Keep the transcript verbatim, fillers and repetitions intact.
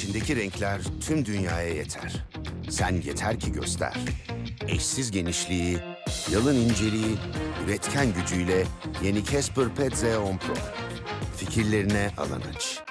içindeki renkler tüm dünyaya yeter. Sen yeter ki göster. Eşsiz genişliği, yalın inceliği, üretken gücüyle yeni Casper Pet Xeon Pro. Fikirlerine alan aç.